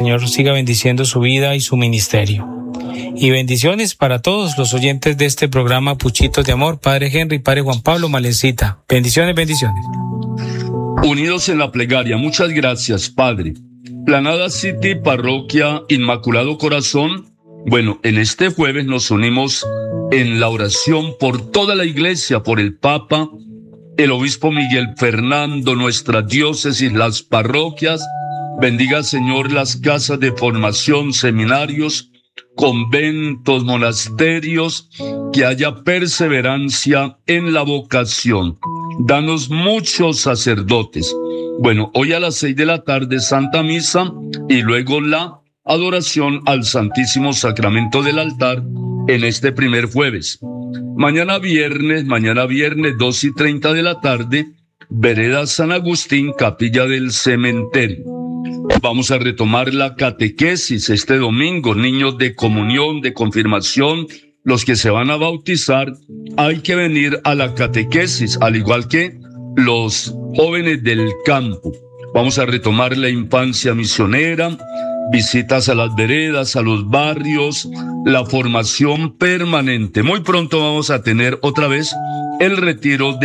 Señor siga bendiciendo su vida y su ministerio. Y bendiciones para todos los oyentes de este programa Puchitos de Amor, Padre Henry, Padre Juan Pablo, Malencita. Bendiciones, bendiciones. Unidos en la plegaria, muchas gracias, Padre. Planada City, Parroquia Inmaculado Corazón. Bueno, en este jueves nos unimos en la oración por toda la iglesia, por el Papa, el Obispo Miguel Fernando, nuestras diócesis, las parroquias. Bendiga, Señor, las casas de formación, seminarios, conventos, monasterios, que haya perseverancia en la vocación. Danos muchos sacerdotes. Bueno, hoy a las 6 de la tarde, Santa Misa, y luego la adoración al Santísimo Sacramento del altar en este primer jueves. Mañana viernes, 2:30 de la tarde, Vereda San Agustín, Capilla del Cementerio. Vamos a retomar la catequesis este domingo, niños de comunión, de confirmación, los que se van a bautizar, hay que venir a la catequesis, al igual que los jóvenes del campo. Vamos a retomar la infancia misionera, visitas a las veredas, a los barrios, la formación permanente. Muy pronto vamos a tener otra vez el retiro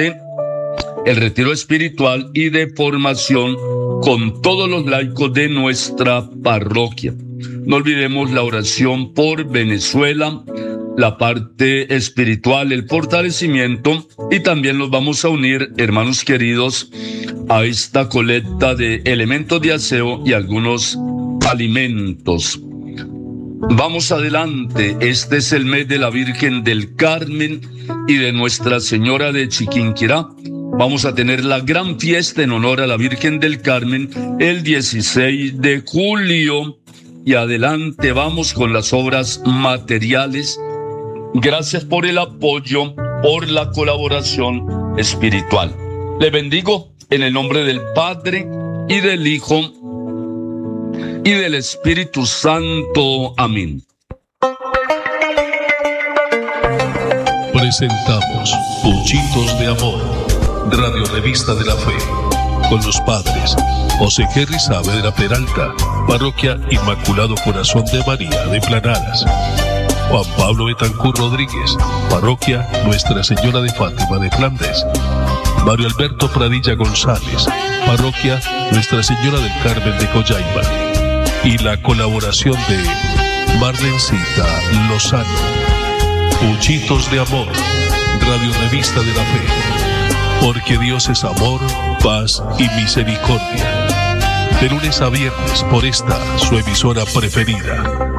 espiritual y de formación con todos los laicos de nuestra parroquia. No olvidemos la oración por Venezuela, la parte espiritual, el fortalecimiento, y también los vamos a unir, hermanos queridos, a esta colecta de elementos de aseo y algunos alimentos. Vamos adelante, este es el mes de la Virgen del Carmen y de Nuestra Señora de Chiquinquirá. Vamos a tener la gran fiesta en honor a la Virgen del Carmen el 16 de julio. Y adelante vamos con las obras materiales. Gracias por el apoyo, por la colaboración espiritual. Le bendigo en el nombre del Padre y del Hijo y del Espíritu Santo. Amén. Presentamos Puchitos de Amor, Radio Revista de la Fe, con los padres José Henry Saavedra Peralta, Parroquia Inmaculado Corazón de María de Planadas; Juan Pablo Betancur Rodríguez, Parroquia Nuestra Señora de Fátima de Flandes; Mario Alberto Pradilla González, Parroquia Nuestra Señora del Carmen de Coyaima; y la colaboración de Marlencita Lozano. Puchitos de Amor, Radio Revista de la Fe, porque Dios es amor, paz y misericordia. De lunes a viernes por esta, su emisora preferida.